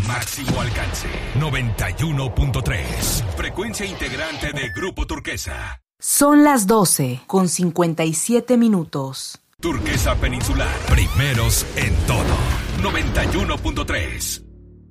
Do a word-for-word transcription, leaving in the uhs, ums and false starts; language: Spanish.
máximo alcance. noventa y uno punto tres. Frecuencia integrante de Grupo Turquesa. Son las doce con cincuenta y siete minutos. Turquesa Peninsular. Primeros en todo. noventa y uno punto tres.